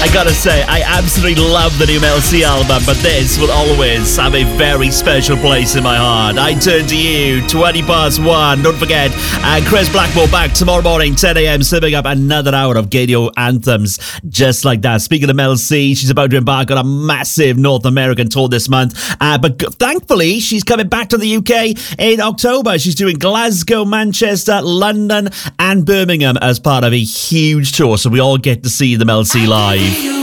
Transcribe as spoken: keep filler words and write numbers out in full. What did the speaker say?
I gotta say, I absolutely love the new Mel C album, but this will always have a very special place in my heart. I turn to you, twenty past one. Don't forget, and Chris Blackmore back tomorrow morning, ten a.m, sipping up another hour of Gadio anthems just like that. Speaking of Mel C, she's about to embark on a massive North American tour this month, uh, but g- thankfully, she's coming back to the U K in October. She's doing Glasgow, Manchester, London, and Birmingham as part of a huge tour, so we all get to see the Mel C live.